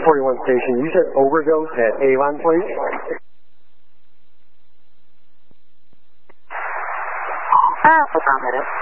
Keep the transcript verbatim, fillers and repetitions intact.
forty-one station, you said overdose at Avon, please? Uh, what's wrong with it?